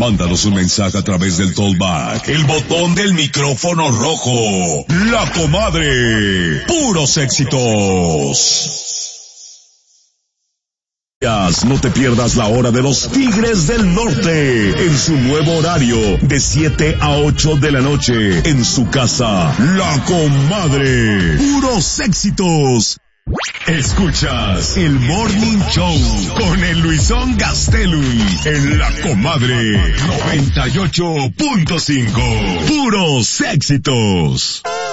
Mándanos un mensaje a través del Tollback, el botón del micrófono rojo. La Comadre. Puros éxitos. No te pierdas la hora de los Tigres del Norte en su nuevo horario de 7 a 8 de la noche en su casa, La Comadre. Puros éxitos. Escuchas el Morning Show con el Luisón Gastelum en La Comadre 98.5. Puros éxitos.